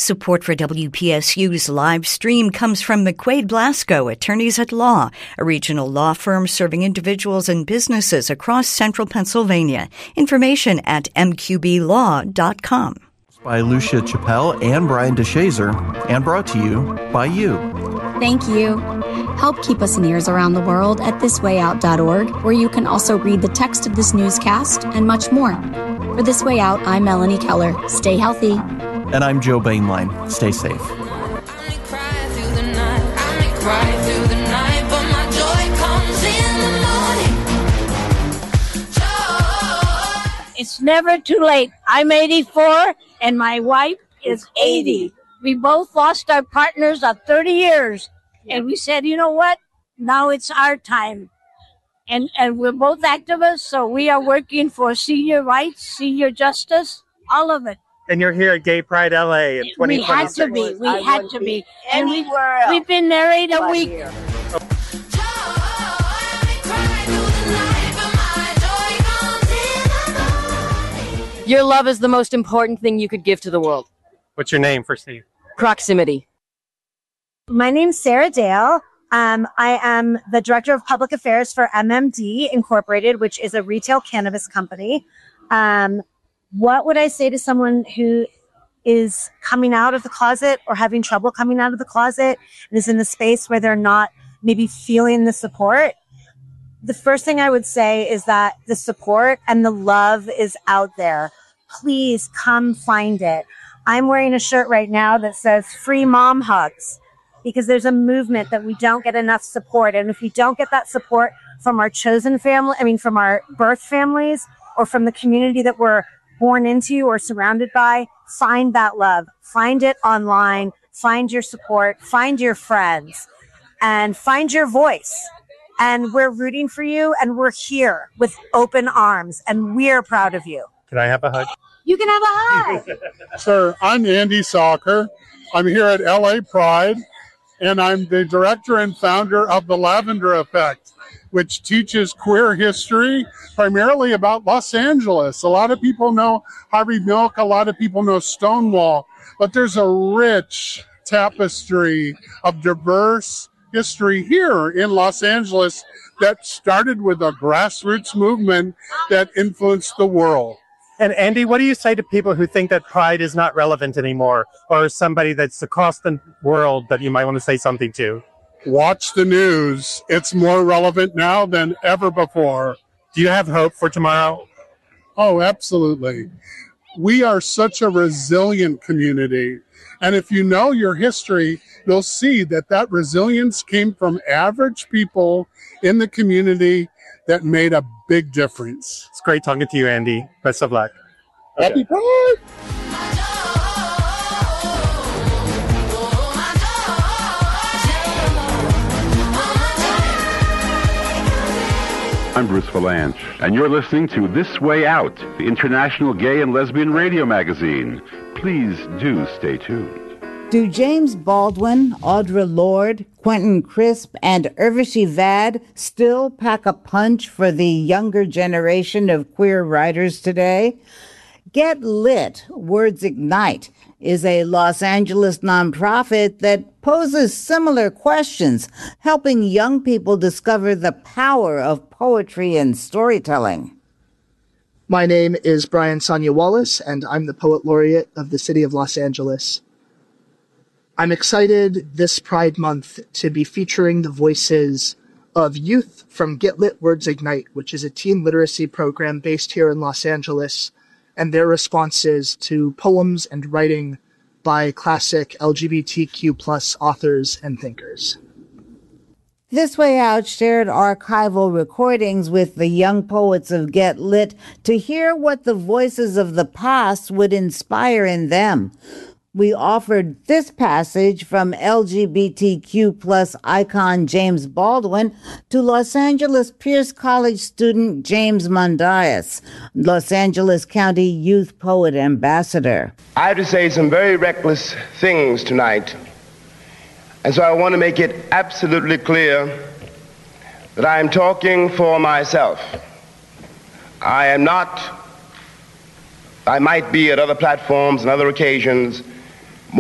Support for WPSU's live stream comes from McQuaid Blasco, Attorneys at Law, a regional law firm serving individuals and businesses across central Pennsylvania. Information at mqblaw.com. By Lucia Chappelle and Brian DeShazer, and brought to you by you. Thank you. Help keep us in ears around the world at thiswayout.org, where you can also read the text of this newscast and much more. For This Way Out, I'm Melanie Keller. Stay healthy. And I'm Joe Bainline. Stay safe. It's never too late. I'm 84 and my wife is 80. We both lost our partners of 30 years. And we said, you know what? Now it's our time. And we're both activists, so we are working for senior rights, senior justice, all of it. And you're here at Gay Pride LA in 2026. We had to be. And we've been married a week. Your love is the most important thing you could give to the world. What's your name, first name? Proximity. My name's Sarah Dale. I am the Director of Public Affairs for MMD Incorporated, which is a retail cannabis company. What would I say to someone who is coming out of the closet or having trouble coming out of the closet and is in a space where they're not maybe feeling the support? The first thing I would say is that the support and the love is out there. Please come find it. I'm wearing a shirt right now that says Free Mom Hugs, because there's a movement that we don't get enough support. And if we don't get that support from our chosen family, from our birth families or from the community that we're born into or surrounded by, find that love. Find it online. Find your support. Find your friends. And find your voice. And we're rooting for you, and we're here with open arms, and we're proud of you. Can I have a hug? You can have a hug. Sir, I'm Andy Salker. I'm here at LA Pride, and I'm the director and founder of The Lavender Effect, which teaches queer history, primarily about Los Angeles. A lot of people know Harvey Milk, a lot of people know Stonewall, but there's a rich tapestry of diverse history here in Los Angeles that started with a grassroots movement that influenced the world. And Andy, what do you say to people who think that Pride is not relevant anymore, or somebody that's across the world that you might want to say something to? Watch the news. It's more relevant now than ever before. Do you have hope for tomorrow? Oh, absolutely. We are such a resilient community. And if you know your history, you'll see that resilience came from average people in the community that made a big difference. It's great talking to you, Andy. Best of luck. Happy Pride! I'm Bruce Valanche, and you're listening to This Way Out, the international gay and lesbian radio magazine. Please do stay tuned. Do James Baldwin, Audre Lorde, Quentin Crisp, and Urvashi Vad still pack a punch for the younger generation of queer writers today? Get Lit, Words Ignite, is a Los Angeles nonprofit that poses similar questions, helping young people discover the power of poetry and storytelling. My name is Brian Sonia Wallace, and I'm the Poet Laureate of the City of Los Angeles. I'm excited this Pride Month to be featuring the voices of youth from Get Lit Words Ignite, which is a teen literacy program based here in Los Angeles, and their responses to poems and writing by classic LGBTQ+ authors and thinkers. This Way Out shared archival recordings with the young poets of Get Lit to hear what the voices of the past would inspire in them. We offered this passage from LGBTQ+ icon James Baldwin to Los Angeles Pierce College student James Mundias, Los Angeles County Youth Poet Ambassador. I have to say some very reckless things tonight, and so I want to make it absolutely clear that I am talking for myself. I am not, I might be at other platforms and other occasions,